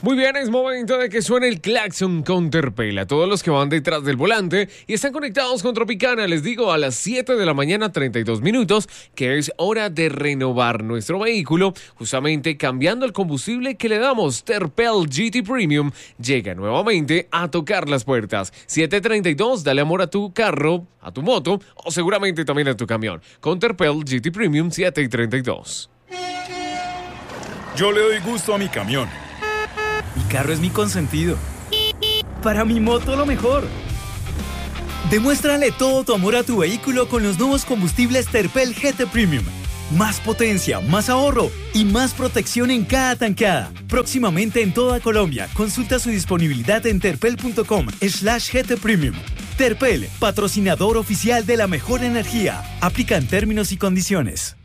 Muy bien, es momento de que suene el claxon con Terpel. A todos los que van detrás del volante y están conectados con Tropicana, les digo a las 7 de la mañana, 32 minutos, que es hora de renovar nuestro vehículo, justamente cambiando el combustible que le damos. Terpel GT Premium llega nuevamente a tocar las puertas. 7:32, dale amor a tu carro, a tu moto o seguramente también a tu camión. Con Terpel GT Premium 7:32. Yo le doy gusto a mi camión. Mi carro es mi consentido. Para mi moto lo mejor. Demuéstrale todo tu amor a tu vehículo con los nuevos combustibles Terpel GT Premium. Más potencia, más ahorro y más protección en cada tankada. Próximamente en toda Colombia. Consulta su disponibilidad en terpel.com/GT Premium. Terpel, patrocinador oficial de la mejor energía. Aplican términos y condiciones.